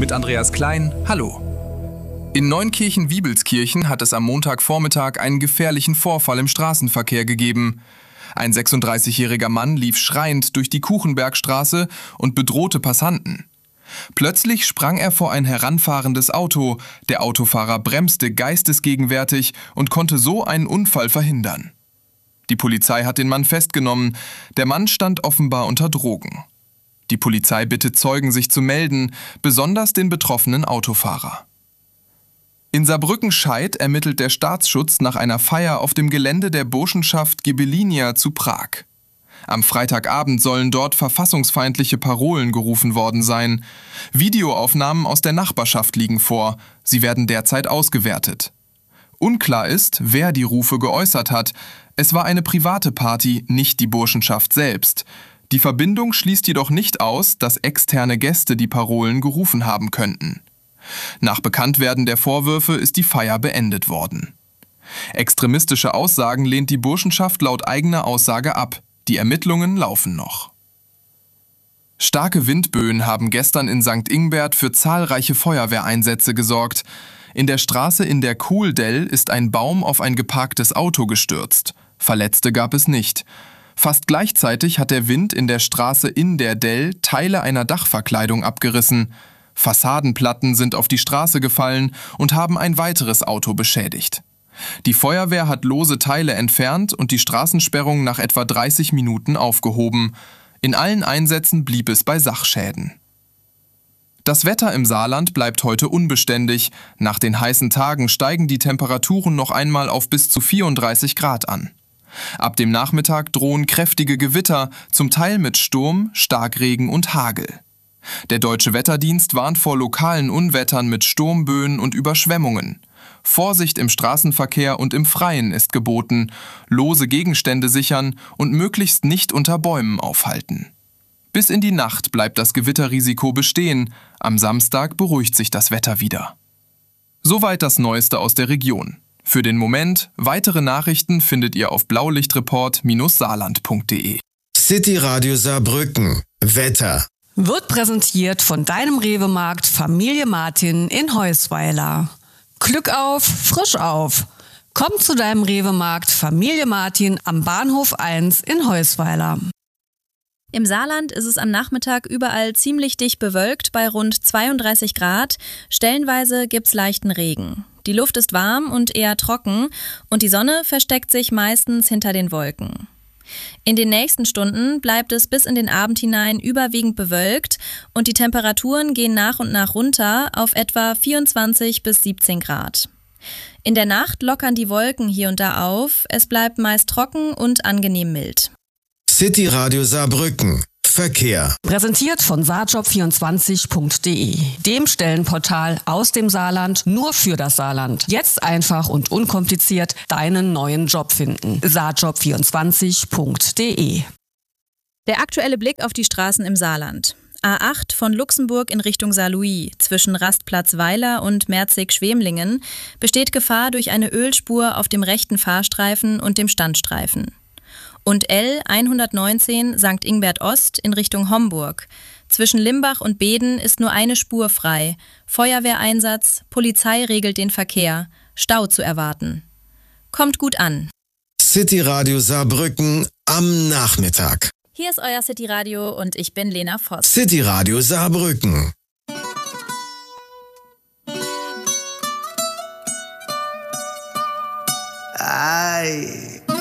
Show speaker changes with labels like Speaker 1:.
Speaker 1: mit Andreas Klein. Hallo. In Neunkirchen-Wiebelskirchen hat es am Montagvormittag einen gefährlichen Vorfall im Straßenverkehr gegeben. Ein 36-jähriger Mann lief schreiend durch die Kuchenbergstraße und bedrohte Passanten. Plötzlich sprang er vor ein heranfahrendes Auto. Der Autofahrer bremste geistesgegenwärtig und konnte so einen Unfall verhindern. Die Polizei hat den Mann festgenommen. Der Mann stand offenbar unter Drogen. Die Polizei bittet Zeugen, sich zu melden, besonders den betroffenen Autofahrer. In Saarbrücken-Scheid ermittelt der Staatsschutz nach einer Feier auf dem Gelände der Burschenschaft Ghibellinia zu Prag. Am Freitagabend sollen dort verfassungsfeindliche Parolen gerufen worden sein. Videoaufnahmen aus der Nachbarschaft liegen vor. Sie werden derzeit ausgewertet. Unklar ist, wer die Rufe geäußert hat. Es war eine private Party, nicht die Burschenschaft selbst. Die Verbindung schließt jedoch nicht aus, dass externe Gäste die Parolen gerufen haben könnten. Nach Bekanntwerden der Vorwürfe ist die Feier beendet worden. Extremistische Aussagen lehnt die Burschenschaft laut eigener Aussage ab. Die Ermittlungen laufen noch. Starke Windböen haben gestern in St. Ingbert für zahlreiche Feuerwehreinsätze gesorgt. In der Straße in der Kuhldell ist ein Baum auf ein geparktes Auto gestürzt. Verletzte gab es nicht. Fast gleichzeitig hat der Wind in der Straße in der Dell Teile einer Dachverkleidung abgerissen. Fassadenplatten sind auf die Straße gefallen und haben ein weiteres Auto beschädigt. Die Feuerwehr hat lose Teile entfernt und die Straßensperrung nach etwa 30 Minuten aufgehoben. In allen Einsätzen blieb es bei Sachschäden. Das Wetter im Saarland bleibt heute unbeständig. Nach den heißen Tagen steigen die Temperaturen noch einmal auf bis zu 34 Grad an. Ab dem Nachmittag drohen kräftige Gewitter, zum Teil mit Sturm, Starkregen und Hagel. Der Deutsche Wetterdienst warnt vor lokalen Unwettern mit Sturmböen und Überschwemmungen. Vorsicht im Straßenverkehr und im Freien ist geboten, lose Gegenstände sichern und möglichst nicht unter Bäumen aufhalten. Bis in die Nacht bleibt das Gewitterrisiko bestehen, am Samstag beruhigt sich das Wetter wieder. Soweit das Neueste aus der Region. Für den Moment, weitere Nachrichten findet ihr auf blaulichtreport-saarland.de.
Speaker 2: City Radio Saarbrücken. Wetter.
Speaker 3: Wird präsentiert von deinem Rewe-Markt Familie Martin in Heusweiler. Glück auf, frisch auf. Komm zu deinem Rewe-Markt Familie Martin am Bahnhof 1 in Heusweiler.
Speaker 4: Im Saarland ist es am Nachmittag überall ziemlich dicht bewölkt bei rund 32 Grad. Stellenweise gibt's leichten Regen. Die Luft ist warm und eher trocken und die Sonne versteckt sich meistens hinter den Wolken. In den nächsten Stunden bleibt es bis in den Abend hinein überwiegend bewölkt und die Temperaturen gehen nach und nach runter auf etwa 24 bis 17 Grad. In der Nacht lockern die Wolken hier und da auf, es bleibt meist trocken und angenehm mild.
Speaker 2: City Radio Saarbrücken. Verkehr.
Speaker 3: Präsentiert von saarjob24.de, dem Stellenportal aus dem Saarland nur für das Saarland. Jetzt einfach und unkompliziert deinen neuen Job finden. saarjob24.de.
Speaker 4: Der aktuelle Blick auf die Straßen im Saarland. A8 von Luxemburg in Richtung Saarlouis zwischen Rastplatz Weiler und Merzig-Schwemlingen besteht Gefahr durch eine Ölspur auf dem rechten Fahrstreifen und dem Standstreifen. Und L 119 St. Ingbert Ost in Richtung Homburg. Zwischen Limbach und Beden ist nur eine Spur frei. Feuerwehreinsatz, Polizei regelt den Verkehr. Stau zu erwarten. Kommt gut an.
Speaker 2: City Radio Saarbrücken am Nachmittag.
Speaker 4: Hier ist euer City Radio und ich bin Lena Voss.
Speaker 2: City Radio Saarbrücken.
Speaker 5: Ay.